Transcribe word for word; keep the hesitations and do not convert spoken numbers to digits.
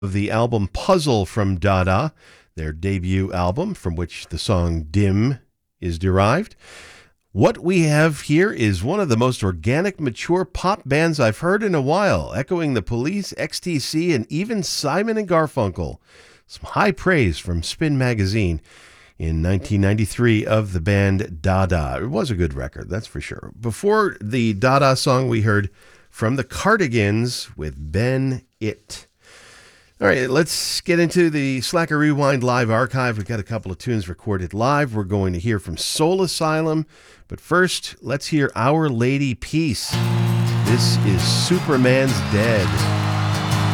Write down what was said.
Of the album Puzzle from Dada, their debut album from which the song Dim is derived. What we have here is one of the most organic, mature pop bands I've heard in a while, echoing the Police, X T C, and even Simon and Garfunkel. Some high praise from Spin Magazine in nineteen ninety-three of the band Dada. It was a good record, that's for sure. Before the Dada song, we heard from the Cardigans with Ben It. All right, let's get into the Slacker Rewind Live archive. We've got a couple of tunes recorded live. We're going to hear from Soul Asylum. But first, let's hear Our Lady Peace. This is Superman's Dead.